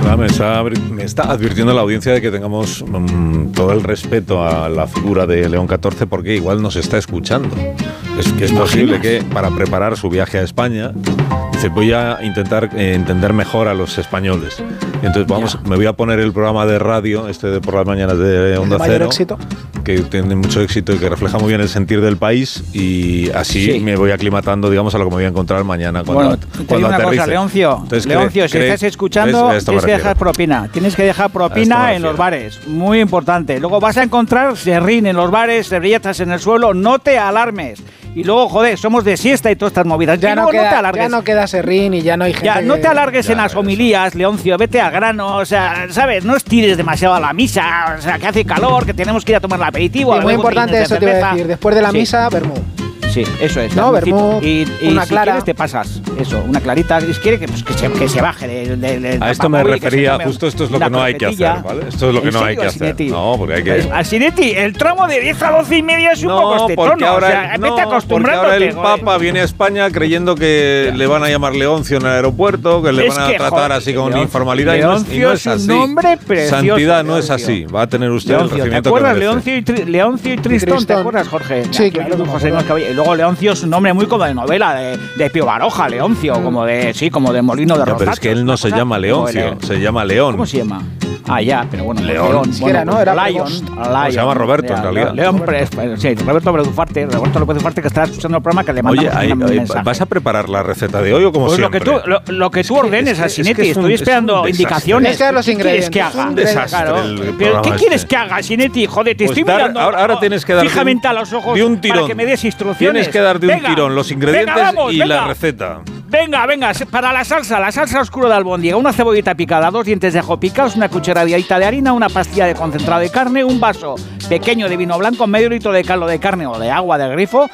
Me está advirtiendo la audiencia de que tengamos todo el respeto a la figura de León XIV, porque igual nos está escuchando. Es que es posible que para preparar su viaje a España dice, voy a intentar entender mejor a los españoles. Y entonces me voy a poner el programa de radio, de por las mañanas de Onda Cero, que tiene mucho éxito y que refleja muy bien el sentir del país, y así me voy aclimatando, digamos, a lo que me voy a encontrar mañana cuando aterrice. Cosa, Leoncio, si estás escuchando, tienes que dejar propina. Tienes que dejar propina en los bares, muy importante. Luego vas a encontrar serrín en los bares, servilletas en el suelo, no te alarmes. Y luego, joder, somos de siesta y todas estas movidas. Ya no queda serrín y ya no hay gente. Ya, no te alargues en las homilías, Leoncio, vete al grano, o sea, ¿sabes? No estires demasiado a la misa, o sea, que hace calor, que tenemos que ir a tomar el aperitivo. Y muy importante eso te iba a decir, después de la misa, vermú. Sí, eso es. No, vermú, y una si clara. Quieres te pasas, eso, una clarita. Si quiere que se baje a esto me refería, justo esto es lo que no hay que hacer, ¿vale? Esto es lo que no hay que hacer. No, porque hay que... Asinetti, el tramo de 10 a 12 y media es un poco estetón, ¿no? Ahora, o sea, vete acostumbrándote. Porque ahora el Papa viene a España creyendo que le van a llamar Leoncio en el aeropuerto, que le van a tratar así con informalidad, y no es así. Nombre precioso, Santidad no es así. Va a tener usted el recibimiento que merece. Leoncio y Tristón, ¿te acuerdas, Jorge? Sí, claro. Y luego Leoncio es un nombre muy como de novela de Pío Baroja, Leoncio, como de Molino de Rosas. Pero es que él no se llama Leoncio, se llama León. ¿Cómo se llama? Ah, ya, pero bueno, León. Bueno, era Lion. Se llama Roberto, en realidad. León, sí, Roberto López Ufarte, que está escuchando el programa, que le mandamos un mensaje. ¿Vas a preparar la receta de hoy o como siempre? Lo que tú ordenes, Asinetti. Estoy esperando indicaciones. Los ingredientes. ¿Qué quieres que haga? Un desastre. ¿Pero qué quieres que haga, Asinetti? Joder, te estoy mirando. Ahora tienes que dar fijamente a los ojos de un tirón. para que me des instrucciones. Tienes que dar de un tirón los ingredientes y la receta. Venga, para la salsa oscura de albóndiga, una cebollita picada, 2 dientes de ajo picados, una cucharadita de harina, una pastilla de concentrado de carne, un vaso pequeño de vino blanco, medio litro de caldo de carne o de agua del grifo,